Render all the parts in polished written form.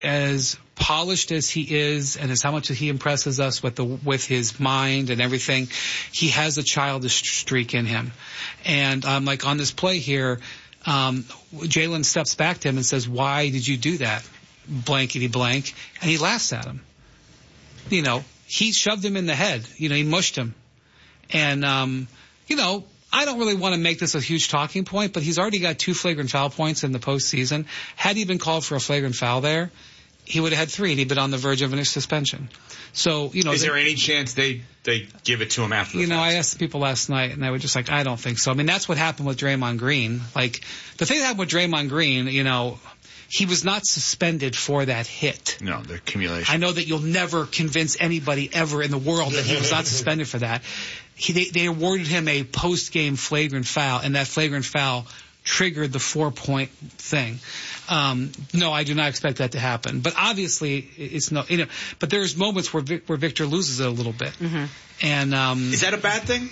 as polished as he is, and as how much he impresses us with his mind and everything, he has a childish streak in him. And like on this play here, Jalen steps back to him and says, "Why did you do that? Blankety blank." And he laughs at him. You know, he shoved him in the head. You know, he mushed him. And, you know, I don't really want to make this a huge talking point, but he's already got 2 flagrant foul points in the postseason. Had he been called for a flagrant foul there, he would have had 3, and he'd been on the verge of a suspension. So, you know. Is there any chance they give it to him after the fact? I asked the people last night, and they were just like, I don't think so. I mean, that's what happened with Draymond Green. Like, the thing that happened with Draymond Green, you know, he was not suspended for that hit. No, the accumulation. I know that you'll never convince anybody ever in the world that he was not suspended for that. They awarded him a post-game flagrant foul, and that flagrant foul triggered the 4-point thing. No, I do not expect that to happen. But obviously, it's no, you know. But there's moments where Victor loses it a little bit. Mm-hmm. And is that a bad thing?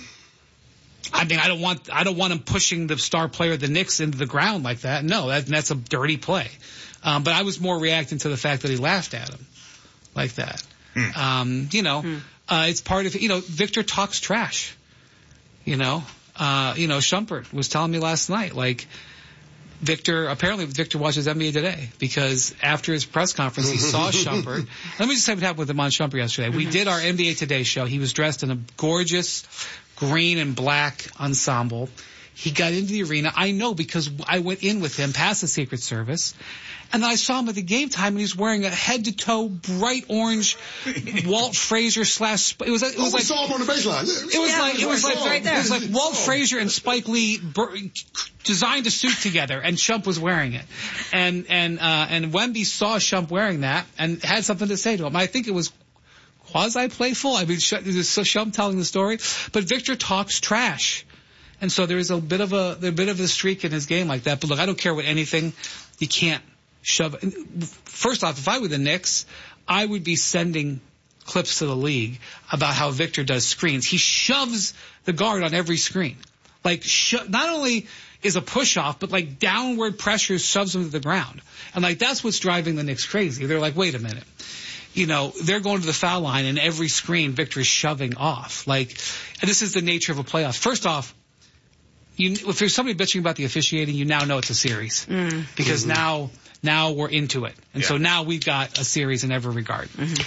I mean, I don't want him pushing the star player of the Knicks into the ground like that. No, that's a dirty play. But I was more reacting to the fact that he laughed at him like that. You know, it's part of, you know, Victor talks trash. You know, Shumpert was telling me last night, like, apparently Victor watches NBA Today, because after his press conference, he saw Shumpert. Let me just say what happened with him on Shumpert yesterday. We did our NBA Today show. He was dressed in a gorgeous green and black ensemble. He got into the arena. I know, because I went in with him past the Secret Service. And then I saw him at the game time, and he's wearing a head-to-toe bright orange Walt Frazier / it was like, we saw him on the baseline. It was like Walt Frazier and Spike Lee designed a suit together, and Shump was wearing it. And Wemby saw Shump wearing that and had something to say to him. I think it was quasi-playful. I mean, Shump telling the story. But Victor talks trash. And so there is a bit of a streak in his game like that. But look, I don't care what anything. You can't shove. First off, if I were the Knicks, I would be sending clips to the league about how Victor does screens. He shoves the guard on every screen. Like, not only is a push-off, but like downward pressure shoves him to the ground. And like, that's what's driving the Knicks crazy. They're like, wait a minute. You know, they're going to the foul line, and every screen Victor is shoving off. Like, and this is the nature of a playoff. First off, if there's somebody bitching about the officiating, you now know it's a series. Because now we're into it. And so now we've got a series in every regard.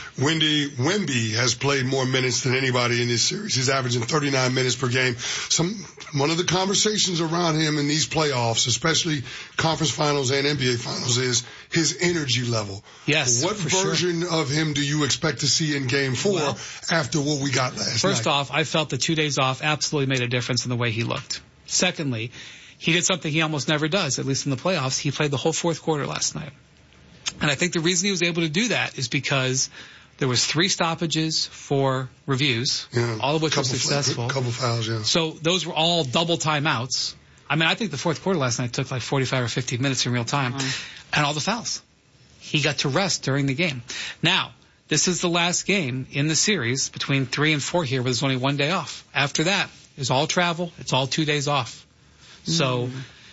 Wemby has played more minutes than anybody in this series. He's averaging 39 minutes per game. One of the conversations around him in these playoffs, especially conference finals and NBA finals, is his energy level. Yes. What version of him do you expect to see in game 4 after what we got last night? First off, I felt the 2 days off absolutely made a difference in the way he looked. Secondly, he did something he almost never does, at least in the playoffs. He played the whole fourth quarter last night. And I think the reason he was able to do that is because there was 3 stoppages for reviews, all of which were successful. Couple fouls, yeah. So those were all double timeouts. I mean, I think the fourth quarter last night took like 45 or 50 minutes in real time. And all the fouls. He got to rest during the game. Now, this is the last game in the series between 3 and 4 here where there's only 1 day off. After that, it's all travel. It's all 2 days off. So,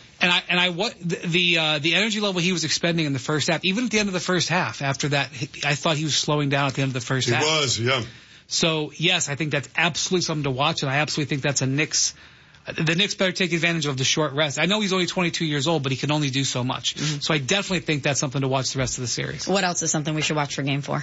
the energy level he was expending in the first half, even at the end of the first half, after that, I thought he was slowing down at the end of the first half. He was, yeah. So, yes, I think that's absolutely something to watch, and I absolutely think that's the Knicks better take advantage of the short rest. I know he's only 22 years old, but he can only do so much. So I definitely think that's something to watch the rest of the series. What else is something we should watch for game 4?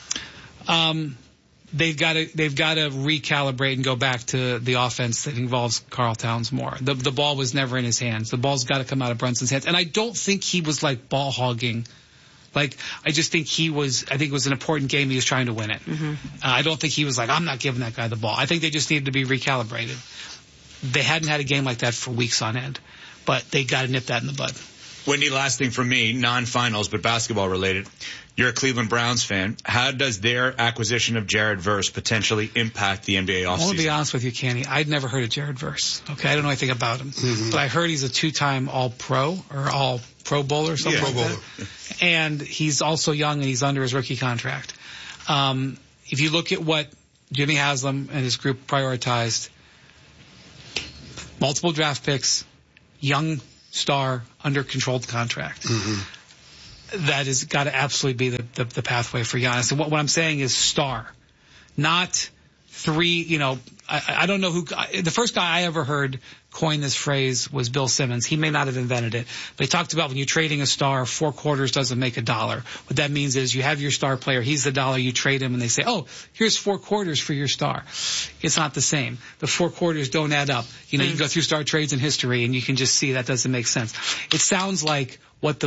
They've got to recalibrate and go back to the offense that involves Karl Towns more. The ball was never in his hands. The ball's got to come out of Brunson's hands. And I don't think he was like ball hogging. Like, I just think it was an important game. He was trying to win it. I don't think he was like, I'm not giving that guy the ball. I think they just needed to be recalibrated. They hadn't had a game like that for weeks on end, but they got to nip that in the bud. Wendy, last thing from me, non-finals, but basketball related. You're a Cleveland Browns fan. How does their acquisition of Jared Verse potentially impact the NBA offseason? I want to be honest with you, Kenny. I'd never heard of Jared Verse. Okay, I don't know anything about him. But I heard he's a 2-time All-Pro or All-Pro Bowler or something like that. And he's also young and he's under his rookie contract. If you look at what Jimmy Haslam and his group prioritized, multiple draft picks, young star, under controlled contract. that has got to absolutely be the pathway for Giannis. And what I'm saying is star, not three. I don't know who. The first guy I ever heard coin this phrase was Bill Simmons. He may not have invented it, but he talked about when you're trading a star, 4 quarters doesn't make a dollar. What that means is you have your star player, he's the dollar, you trade him, and they say, oh, here's 4 quarters for your star. It's not the same. The 4 quarters don't add up. You can go through star trades in history, and you can just see that doesn't make sense. It sounds like what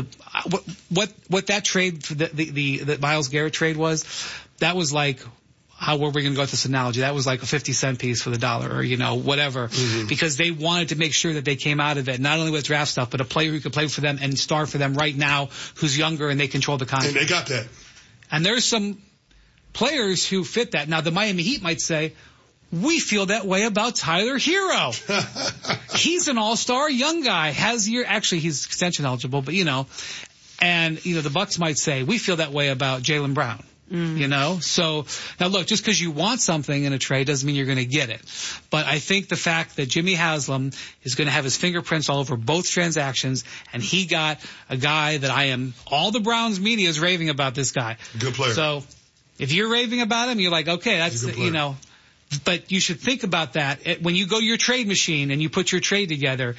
that trade, the Myles Garrett trade was, that was like, how were we going to go with this analogy? That was like a 50-cent piece for the dollar, or, whatever. Mm-hmm. Because they wanted to make sure that they came out of it, not only with draft stuff, but a player who could play for them and star for them right now, who's younger and they control the contract. And they got that. And there's some players who fit that. Now, the Miami Heat might say, we feel that way about Tyler Hero. He's an all-star young guy, actually he's extension eligible, but and, the Bucks might say, we feel that way about Jaylen Brown. So now look, just because you want something in a trade doesn't mean you're going to get it. But I think the fact that Jimmy Haslam is going to have his fingerprints all over both transactions, and he got a guy that all the Browns media is raving about this guy. Good player. So if you're raving about him, you're like, okay, that's, but you should think about that when you go to your trade machine and you put your trade together.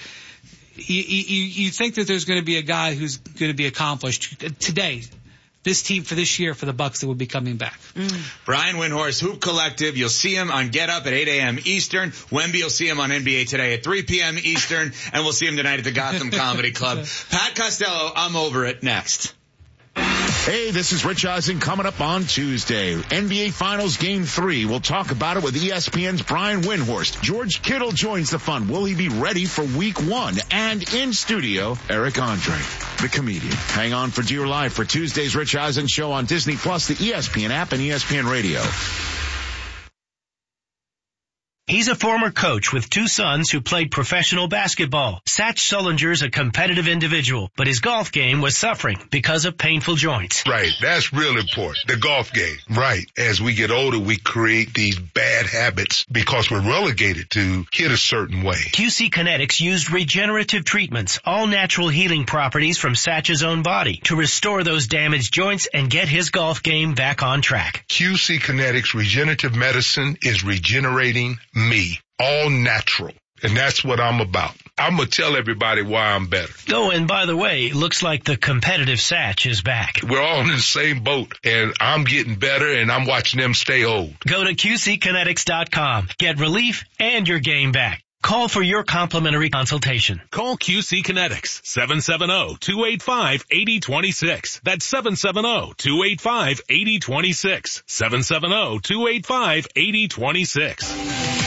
You think that there's going to be a guy who's going to be accomplished today. This team for this year for the Bucks that will be coming back. Brian Windhorst, Hoop Collective. You'll see him on Get Up at 8 a.m. Eastern. Wemby, you'll see him on NBA Today at 3 p.m. Eastern. And we'll see him tonight at the Gotham Comedy Club. Pat Costello, I'm over it. Next. Hey, this is Rich Eisen coming up on Tuesday. NBA Finals Game 3. We'll talk about it with ESPN's Brian Windhorst. George Kittle joins the fun. Will he be ready for Week 1? And in studio, Eric Andre, the comedian. Hang on for Dear Live for Tuesday's Rich Eisen Show on Disney Plus, the ESPN app, and ESPN Radio. He's a former coach with 2 sons who played professional basketball. Satch Sullinger's a competitive individual, but his golf game was suffering because of painful joints. Right. That's real important. The golf game. Right. As we get older, we create these bad habits because we're relegated to hit a certain way. QC Kinetics used regenerative treatments, all natural healing properties from Satch's own body to restore those damaged joints and get his golf game back on track. QC Kinetics regenerative medicine is regenerating me, all natural. And that's what I'm about. I'm going to tell everybody why I'm better. Oh, and by the way, it looks like the competitive Satch is back. We're all in the same boat, and I'm getting better, and I'm watching them stay old. Go to QCkinetics.com. Get relief and your game back. Call for your complimentary consultation. Call QC Kinetics, 770-285-8026. That's 770-285-8026. 770-285-8026.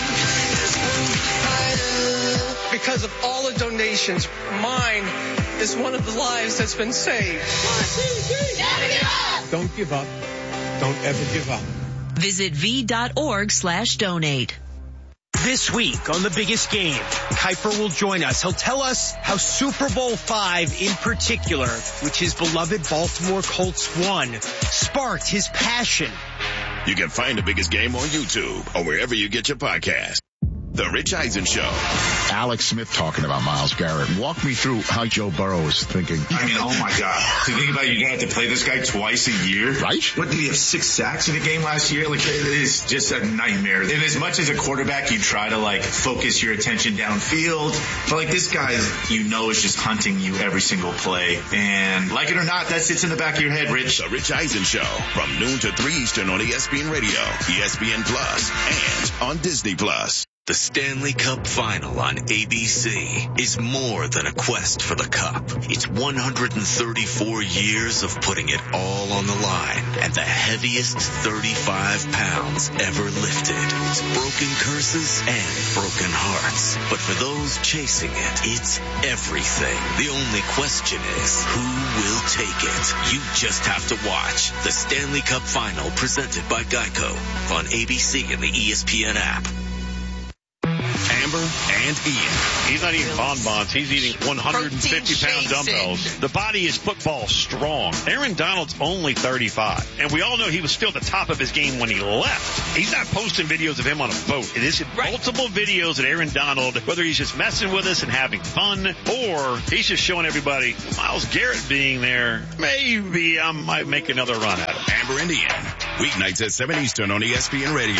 Because of all the donations, mine is one of the lives that's been saved. 1, 2, 3. Never give up. Don't give up. Don't ever give up. Visit v.org/donate. This week on The Biggest Game, Kuiper will join us. He'll tell us how Super Bowl V in particular, which his beloved Baltimore Colts won, sparked his passion. You can find The Biggest Game on YouTube or wherever you get your podcast. The Rich Eisen Show. Alex Smith talking about Myles Garrett. Walk me through how Joe Burrow is thinking. I mean, oh my God. To think about it, you're going to have to play this guy twice a year. Right? What, did he have 6 sacks in the game last year? Like, it is just a nightmare. And as much as a quarterback, you try to, focus your attention downfield. But, this guy, is just hunting you every single play. And, like it or not, that sits in the back of your head, Rich. The Rich Eisen Show from noon to 3 Eastern on ESPN Radio, ESPN Plus, and on Disney Plus. The Stanley Cup Final on ABC is more than a quest for the cup. It's 134 years of putting it all on the line and the heaviest 35 pounds ever lifted. It's broken curses and broken hearts. But for those chasing it, it's everything. The only question is, who will take it? You just have to watch the Stanley Cup Final presented by Geico on ABC and the ESPN app. Amber and Ian. He's not eating bonbons. He's eating 150-pound dumbbells. The body is football strong. Aaron Donald's only 35. And we all know he was still at the top of his game when he left. He's not posting videos of him on a boat. It is multiple videos of Aaron Donald, whether he's just messing with us and having fun, or he's just showing everybody Myles Garrett being there. Maybe I might make another run at him. Amber and Ian, weeknights at 7 Eastern on ESPN Radio.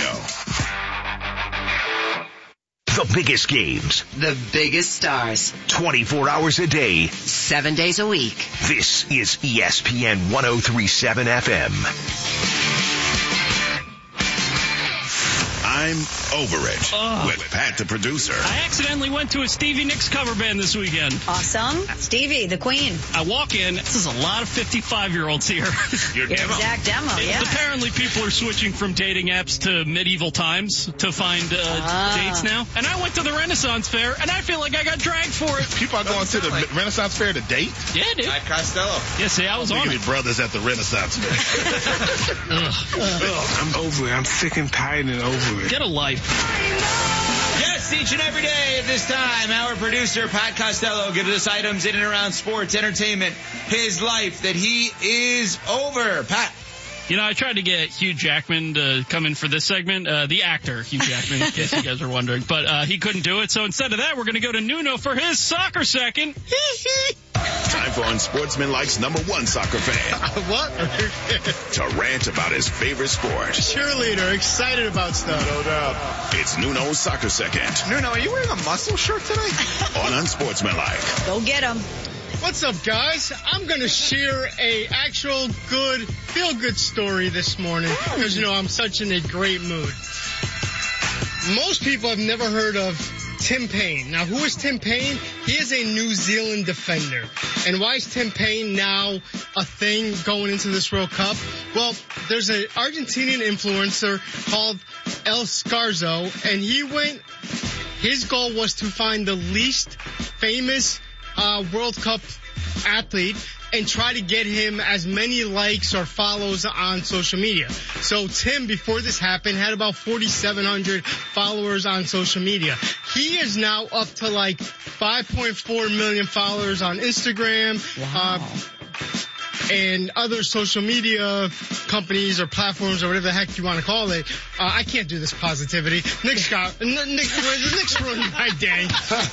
The biggest games. The biggest stars. 24 hours a day. 7 days a week. This is ESPN 103.7 FM. I'm over it with Pat, the producer. I accidentally went to a Stevie Nicks cover band this weekend. Awesome. Stevie, the queen. I walk in. This is a lot of 55-year-olds here. Your exact demo, yeah. Apparently people are switching from dating apps to medieval times to find dates now. And I went to the Renaissance Fair, and I feel like I got dragged for it. People are going to the Renaissance Fair to date? Yeah, dude. At Costello. Yeah, see, I was on it. Brothers at the Renaissance Fair. I'm over it. I'm sick and tired and over it. Get a life. Yes, each and every day at this time, our producer, Pat Costello, gives us items in and around sports, entertainment, his life that he is over. Pat. You know, I tried to get Hugh Jackman to come in for this segment, the actor Hugh Jackman, in case you guys are wondering, but he couldn't do it. So instead of that, we're going to go to Nuno for his soccer second. Time for Unsportsmanlike's #1 soccer fan. What? To rant about his favorite sport. Cheerleader, excited about stuff. No doubt. It's Nuno's soccer second. Nuno, are you wearing a muscle shirt today? On Unsportsmanlike. Go get him. What's up, guys? I'm going to share a actual good, feel-good story this morning because, I'm such in a great mood. Most people have never heard of Tim Payne. Now, who is Tim Payne? He is a New Zealand defender. And why is Tim Payne now a thing going into this World Cup? Well, there's an Argentinian influencer called El Scarzo, and his goal was to find the least famous World Cup athlete and try to get him as many likes or follows on social media. So Tim, before this happened, had about 4,700 followers on social media. He is now up to like 5.4 million followers on Instagram. Wow. And other social media companies or platforms or whatever the heck you want to call it. I can't do this positivity. Nick's ruined my day.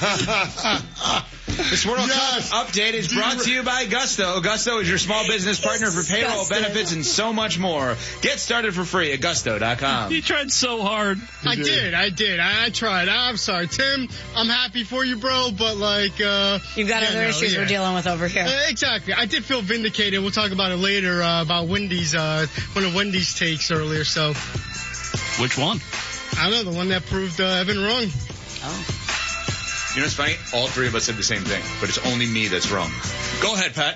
This World Cup update is brought to you by Gusto. Gusto is your small business partner for payroll, benefits, and so much more. Get started for free at gusto.com. You tried so hard. I did. I tried. I'm sorry, Tim. I'm happy for you, bro, but you've got other issues we're dealing with over here. Exactly. I did feel vindicated. We'll talk about it later, about Wendy's, one of Wendy's takes earlier, so. Which one? I don't know, the one that proved Evan wrong. Oh. You know what's funny? All three of us said the same thing, but it's only me that's wrong. Go ahead, Pat.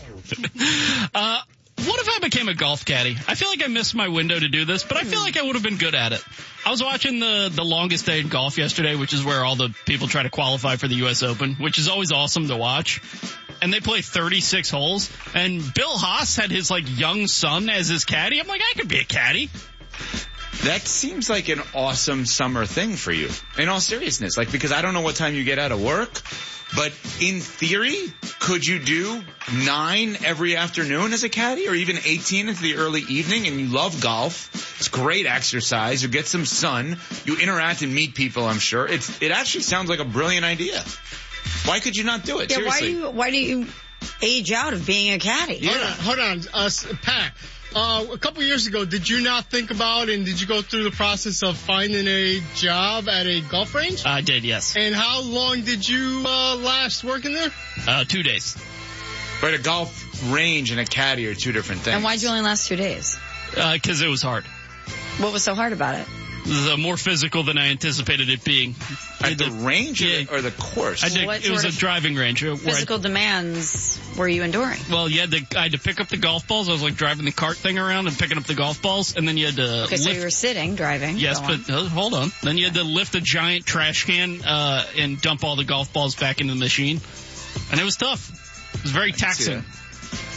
What if I became a golf caddy? I feel like I missed my window to do this, but I feel like I would have been good at it. I was watching the longest day in golf yesterday, which is where all the people try to qualify for the U.S. Open, which is always awesome to watch. And they play 36 holes, and Bill Haas had his young son as his caddy. I'm like, I could be a caddy. That seems like an awesome summer thing for you. In all seriousness, because I don't know what time you get out of work, but in theory, could you do 9 every afternoon as a caddy, or even 18 into the early evening? And you love golf. It's great exercise. You get some sun. You interact and meet people, I'm sure. It actually sounds like a brilliant idea. Why could you not do it? Yeah, seriously. why do you age out of being a caddy? Yeah. Hold on, Pat. A couple years ago, did you not think about and did you go through the process of finding a job at a golf range? I did, yes. And how long did you last working there? 2 days. But a golf range and a caddy are two different things. And why'd you only last 2 days? Because it was hard. What was so hard about it? More physical than I anticipated it being. At the range or the course? It was a driving range. Physical demands were you enduring? Well, I had to pick up the golf balls. I was driving the cart thing around and picking up the golf balls, and then you had to so you were sitting, driving. Yes, but hold on. Then you had to lift a giant trash can and dump all the golf balls back into the machine. And it was tough. It was very taxing.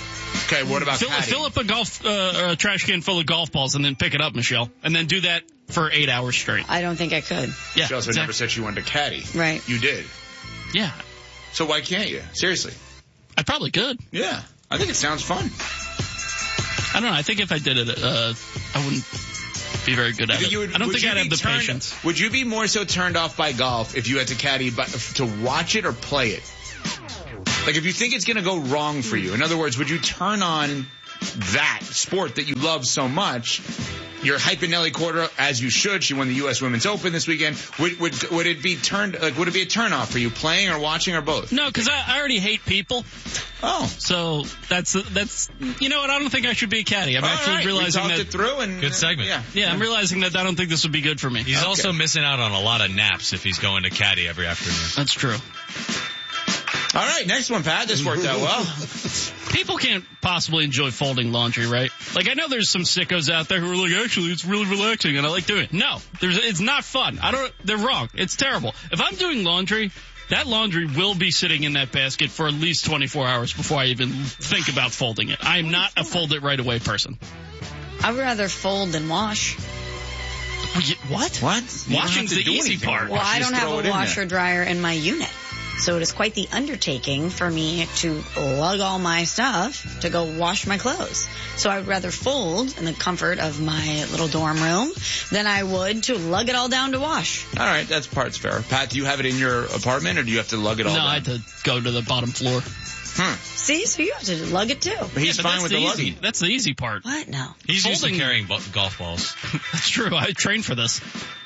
Okay, what about caddy? Fill up a trash can full of golf balls and then pick it up, Michelle. And then do that for 8 hours straight. I don't think I could. Yeah, She also never said she wanted to caddy. Right. You did. Yeah. So why can't you? Seriously. I probably could. Yeah. I think it sounds fun. I don't know. I think if I did it, I wouldn't be very good at it. I don't think I'd have the patience. Would you be more so turned off by golf if you had to caddy to watch it or play it? Like, if you think it's going to go wrong for you. In other words, would you turn on that sport that you love so much? You're hyping Nelly Korda as you should. She won the U.S. Women's Open this weekend. Would it be would it be a turn off for you, playing or watching or both? No, because I already hate people. Oh, so that's you know what? I don't think I should be a caddy. I'm actually realizing we talked that it through and good segment. Yeah, I'm realizing that I don't think this would be good for me. He's also missing out on a lot of naps if he's going to caddy every afternoon. That's true. All right, next one, Pat. This worked out well. People can't possibly enjoy folding laundry, right? Like, I know there's some sickos out there who are like, actually, it's really relaxing and I like doing it. No, it's not fun. They're wrong. It's terrible. If I'm doing laundry, that laundry will be sitting in that basket for at least 24 hours before I even think about folding it. I am not a fold it right away person. I'd rather fold than wash. What? Washing's the easy part. Well, I don't have a washer dryer in my unit. So it is quite the undertaking for me to lug all my stuff to go wash my clothes. So I would rather fold in the comfort of my little dorm room than I would to lug it all down to wash. All right, that's part's fair. Pat, do you have it in your apartment or do you have to lug it all down? No, I had to go to the bottom floor. See, so you have to lug it too. But he's fine with the lugging. That's the easy part. What? No. He's used to carrying golf balls. That's true. I trained for this.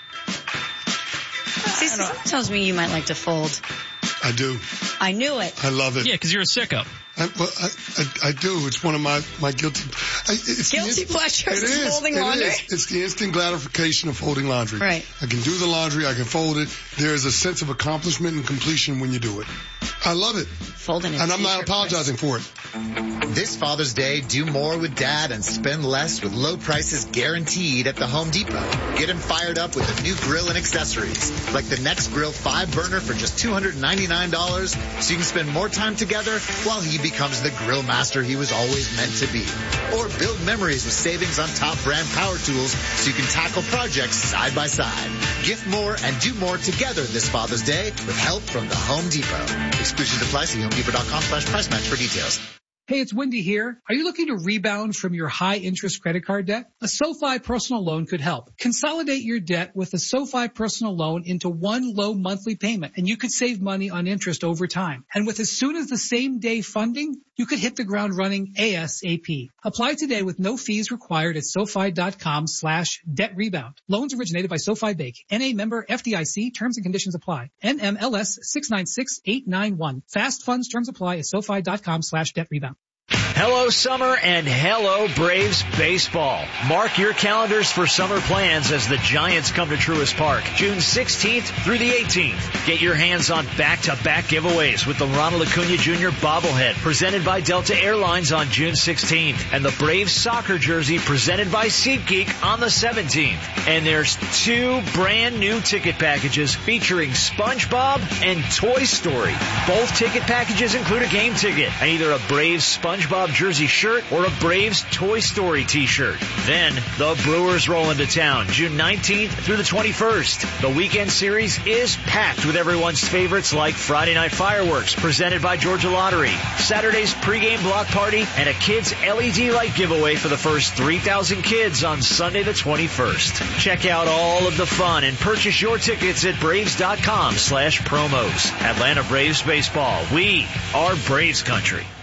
See, someone tells me you might like to fold. I do. I knew it. I love it. Yeah, because you're a sicko. I do. It's one of my guilty... Guilty pleasures is folding laundry? It's the instant gratification of folding laundry. Right. I can do the laundry. I can fold it. There is a sense of accomplishment and completion when you do it. I love it. Folding it. And I'm not apologizing for it. This Father's Day, do more with Dad and spend less with low prices guaranteed at the Home Depot. Get him fired up with a new grill and accessories, like the Next Grill 5-burner for just $299, so you can spend more time together while he becomes the grill master he was always meant to be. Or build memories with savings on top brand power tools so you can tackle projects side by side. Gift more and do more together this Father's Day with help from the Home Depot. Exclusions apply. See HomeDepot.com/price match for details. Hey, it's Wendy here. Are you looking to rebound from your high-interest credit card debt? A SoFi personal loan could help. Consolidate your debt with a SoFi personal loan into one low monthly payment, and you could save money on interest over time. And with as soon as the same day funding, you could hit the ground running ASAP. Apply today with no fees required at SoFi.com/debt rebound. Loans originated by SoFi Bank. NA member FDIC. Terms and conditions apply. NMLS 696891. Fast funds terms apply at SoFi.com/debt rebound. Hello, summer, and hello, Braves baseball. Mark your calendars for summer plans as the Giants come to Truist Park, June 16th through the 18th. Get your hands on back-to-back giveaways with the Ronald Acuna Jr. bobblehead presented by Delta Airlines on June 16th, and the Braves soccer jersey presented by SeatGeek on the 17th. And there's 2 brand new ticket packages featuring SpongeBob and Toy Story. Both ticket packages include a game ticket and either a Braves SpongeBob jersey shirt or a Braves Toy Story t-shirt. Then the Brewers roll into town June 19th through the 21st. The weekend series is packed with everyone's favorites like Friday Night Fireworks presented by Georgia Lottery, Saturday's pregame block party, and a kids LED light giveaway for the first 3,000 kids on Sunday the 21st. Check out all of the fun and purchase your tickets at Braves.com/promos. Atlanta Braves baseball. We are Braves country.